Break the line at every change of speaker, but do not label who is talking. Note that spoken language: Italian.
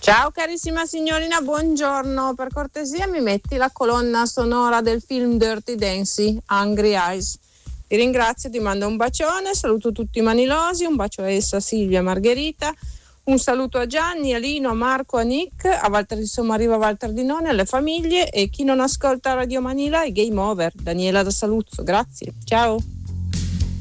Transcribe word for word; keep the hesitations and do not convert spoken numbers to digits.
Ciao carissima signorina, buongiorno. Per cortesia mi metti la colonna sonora del film Dirty Dancing, Hungry Eyes. Ti ringrazio, ti mando un bacione, saluto tutti i manilosi, un bacio a Elsa, Silvia, Margherita, un saluto a Gianni, a Lino, a Marco, a Nick, a Walter di Sommariva, Walter di None, alle famiglie, e chi non ascolta Radio Manila è game over. Daniela da Saluzzo, grazie, ciao.